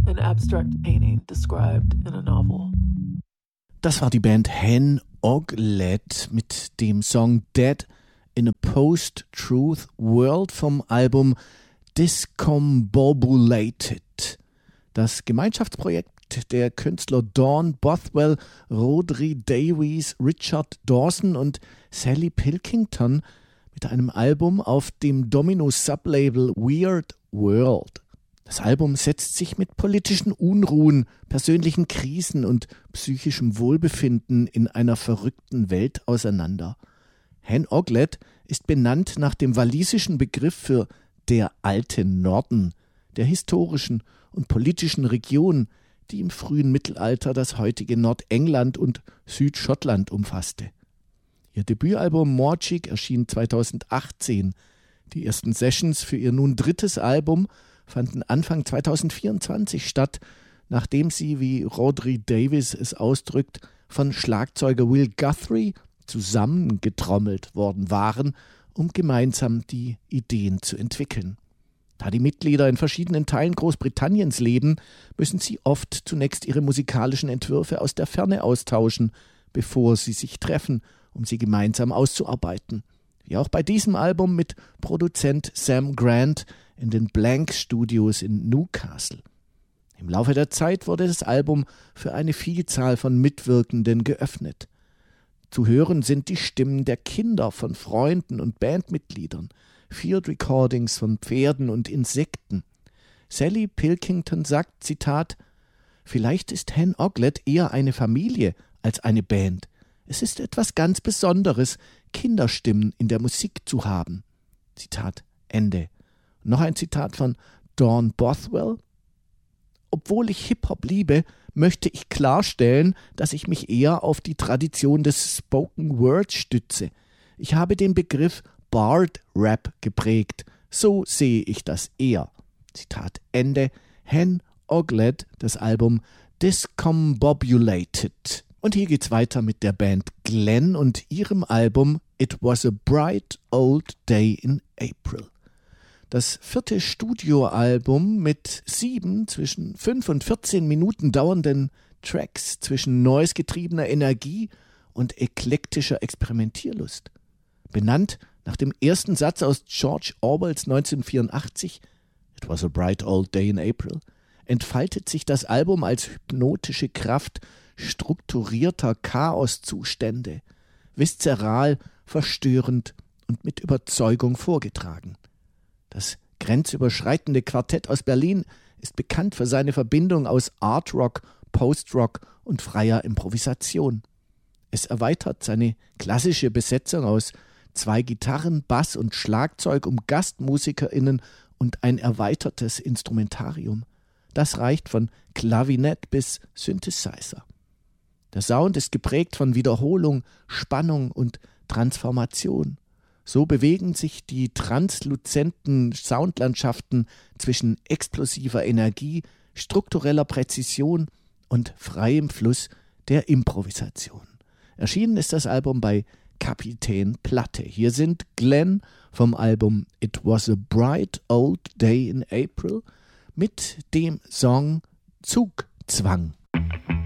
an abstract painting described in a novel. Das war die Band Hen Oglet mit dem Song Dead in a Post-Truth World vom Album Discombobulated. Das Gemeinschaftsprojekt der Künstler Dawn Bothwell, Rhodri Davies, Richard Dawson und Sally Pilkington mit einem Album auf dem Domino-Sublabel Weird World. Das Album setzt sich mit politischen Unruhen, persönlichen Krisen und psychischem Wohlbefinden in einer verrückten Welt auseinander. Hen Oglet ist benannt nach dem walisischen Begriff für der alte Norden, der historischen und politischen Region, die im frühen Mittelalter das heutige Nordengland und Südschottland umfasste. Ihr Debütalbum Morchig erschien 2018. Die ersten Sessions für ihr nun drittes Album fanden Anfang 2024 statt, nachdem sie, wie Rhodri Davies es ausdrückt, von Schlagzeuger Will Guthrie zusammengetrommelt worden waren, um gemeinsam die Ideen zu entwickeln. Da die Mitglieder in verschiedenen Teilen Großbritanniens leben, müssen sie oft zunächst ihre musikalischen Entwürfe aus der Ferne austauschen, bevor sie sich treffen, um sie gemeinsam auszuarbeiten. Wie auch bei diesem Album mit Produzent Sam Grant in den Blank Studios in Newcastle. Im Laufe der Zeit wurde das Album für eine Vielzahl von Mitwirkenden geöffnet. Zu hören sind die Stimmen der Kinder von Freunden und Bandmitgliedern, Field Recordings von Pferden und Insekten. Sally Pilkington sagt, Zitat, »Vielleicht ist Hen Oglet eher eine Familie als eine Band. Es ist etwas ganz Besonderes, Kinderstimmen in der Musik zu haben.« Zitat Ende. Noch ein Zitat von Dawn Bothwell. »Obwohl ich Hip-Hop liebe, möchte ich klarstellen, dass ich mich eher auf die Tradition des Spoken Word stütze. Ich habe den Begriff Bard-Rap geprägt. So sehe ich das eher.« Zitat Ende. Hen Oglet, das Album Discombobulated. Und hier geht's weiter mit der Band Glenn und ihrem Album It Was a Bright Old Day in April. Das 4. Studioalbum mit 7 zwischen 5 und 14 Minuten dauernden Tracks zwischen noise-getriebener Energie und eklektischer Experimentierlust. Benannt nach dem ersten Satz aus George Orwells 1984, It Was a Bright Old Day in April, entfaltet sich das Album als hypnotische Kraft strukturierter Chaoszustände, viszeral, verstörend und mit Überzeugung vorgetragen. Das grenzüberschreitende Quartett aus Berlin ist bekannt für seine Verbindung aus Art Rock, Post-Rock und freier Improvisation. Es erweitert seine klassische Besetzung aus 2 Gitarren, Bass und Schlagzeug um GastmusikerInnen und ein erweitertes Instrumentarium. Das reicht von Klavinett bis Synthesizer. Der Sound ist geprägt von Wiederholung, Spannung und Transformation. So bewegen sich die transluzenten Soundlandschaften zwischen explosiver Energie, struktureller Präzision und freiem Fluss der Improvisation. Erschienen ist das Album bei Kapitän Platte. Hier sind Glenn vom Album It Was a Bright Old Day in April mit dem Song Zugzwang.